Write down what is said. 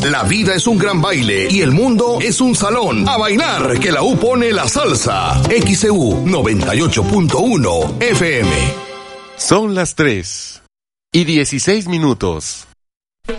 La vida es un gran baile y el mundo es un salón. A bailar, que la U pone la salsa. XEU 98.1 FM. Son las 3:16.